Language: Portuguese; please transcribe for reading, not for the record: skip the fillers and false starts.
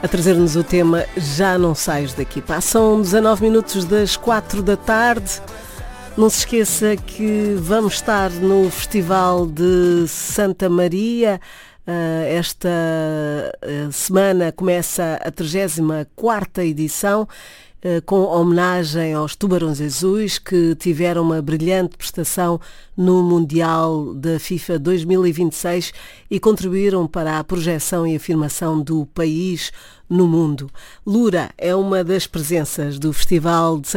a trazer-nos o tema Já Não Sais Daqui. Passam 19 minutos das 4 da tarde. Não se esqueça que vamos estar no Festival de Santa Maria. Esta semana começa a 34ª edição, com homenagem aos Tubarões Azuis, que tiveram uma brilhante prestação no Mundial da FIFA 2026 e contribuíram para a projeção e afirmação do país no mundo. Lura é uma das presenças do Festival de